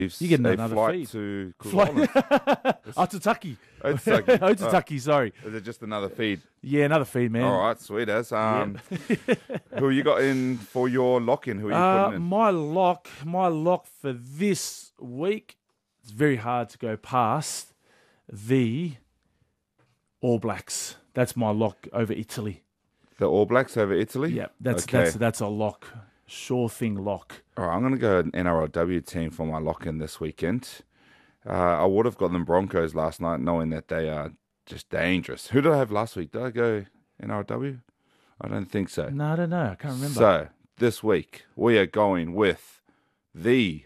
You get another flight feed. to Cook Islands. Otaki. Otaki. Otaki, sorry. Is it just another feed? Yeah, another feed, man. All right, sweet as. Who you got in for your lock-in? Who are you putting in? My lock for this week, it's very hard to go past the All Blacks. That's my lock over Italy. The All Blacks over Italy? Yeah, that's a lock. Sure thing lock. All right, I'm going to go an NRLW team for my lock-in this weekend. I would have got them Broncos last night, knowing that they are just dangerous. Who did I have last week? Did I go NRLW? I don't think so. No, I don't know. I can't remember. So, this week, we are going with the...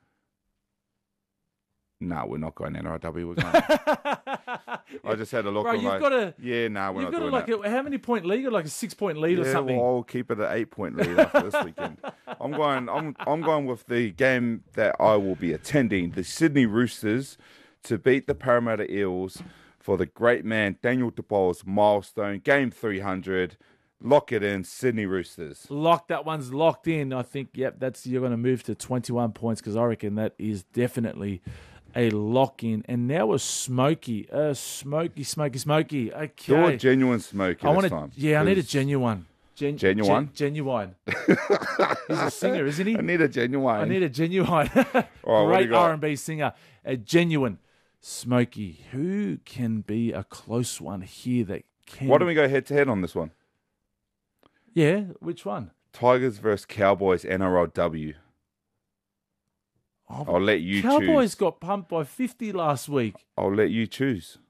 No, we're not going NRLW. We're going... I just had a look. Bro, we're not doing that. How many point lead? Like a 6-point lead or something? Well, I'll keep it an 8-point lead after this weekend. I'm going with the game that I will be attending, the Sydney Roosters, to beat the Parramatta Eels for the great man Daniel Tupou's milestone, game 300. Lock it in, Sydney Roosters. That one's locked in. I think, you're going to move to 21 points because I reckon that is definitely a lock-in. And now a smoky. Smoky. Okay. Do a genuine smoky this time. Yeah, I need a genuine. Genuine? Genuine. He's a singer, isn't he? I need a genuine. All right, great R&B singer. A genuine smoky. Who can be a close one here that can... Why don't we go head-to-head on this one? Yeah, which one? Tigers versus Cowboys NRLW. I'll let you choose. Cowboys got pumped by 50 last week. I'll let you choose.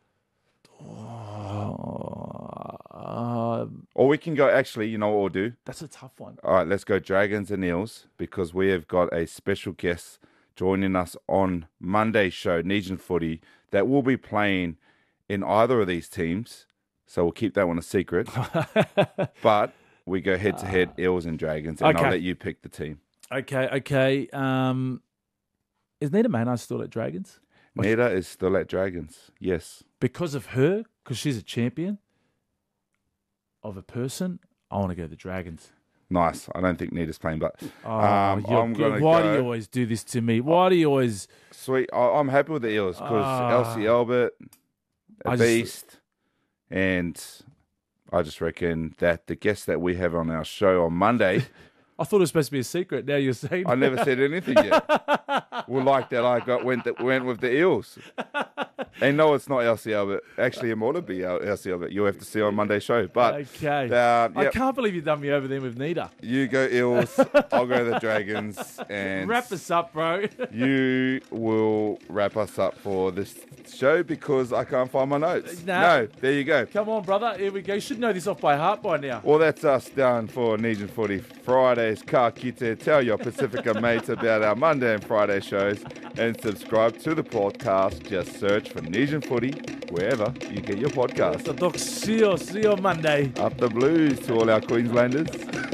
Or we can go, actually, you know what we'll do? That's a tough one. All right, let's go Dragons and Eels, because we have got a special guest joining us on Monday's show, Nesian Footy, that will be playing in either of these teams. So we'll keep that one a secret. But we go head-to-head, Eels and Dragons, and I'll let you pick the team. Okay. Is Nita Maynard still at Dragons? Nita is still at Dragons, yes. Because of her, because she's a champion of a person, I want to go to the Dragons. Nice. I don't think Nita's playing, but I'm going to go. Why do you always do this to me? Why do you always... Sweet. I'm happy with the Eels because Elsie Albert, beast, and I just reckon that the guest that we have on our show on Monday... I thought it was supposed to be a secret. Now you're saying... I never said anything yet. Well, like that, I went with the Eels. And no, it's not Elsie Albert. Actually, it might have been Elsie Albert. You'll have to see on Monday's show. But okay. Yep. I can't believe you done me over there with Nita. You go Eels. I'll go the Dragons. And wrap us up, bro. You will wrap us up for this show because I can't find my notes. No, there you go. Come on, brother. Here we go. You should know this off by heart by now. Well, that's us done for Nesian Footy Fridays. Ka kite. Tell your Pacifica mates about our Monday and Friday shows and subscribe to the podcast. Just search for Nesian Footy wherever you get your podcast. See you Monday. Up the blues to all our Queenslanders.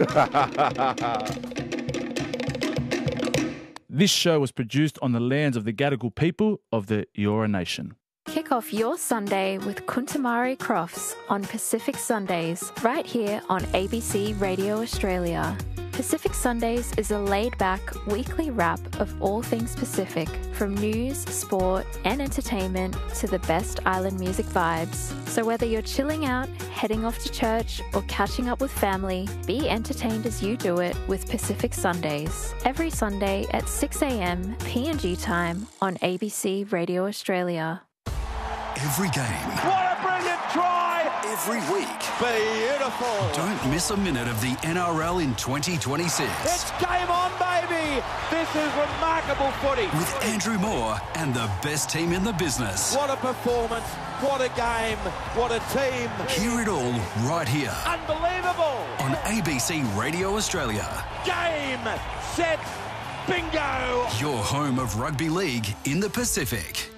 This show was produced on the lands of the Gadigal people of the Eora Nation. Kick off your Sunday with Kuntamari Crofts on Pacific Sundays, right here on ABC Radio Australia. Pacific Sundays is a laid-back weekly wrap of all things Pacific, from news, sport and entertainment to the best island music vibes. So whether you're chilling out, heading off to church or catching up with family, be entertained as you do it with Pacific Sundays. Every Sunday at 6 a.m. PNG time on ABC Radio Australia. Every game. What a brilliant try! Every week. Beautiful. Don't miss a minute of the NRL in 2026. It's game on, baby! This is remarkable footy. With Andrew Moore and the best team in the business. What a performance. What a game. What a team. Hear it all right here. Unbelievable. On ABC Radio Australia. Game, set, bingo. Your home of rugby league in the Pacific.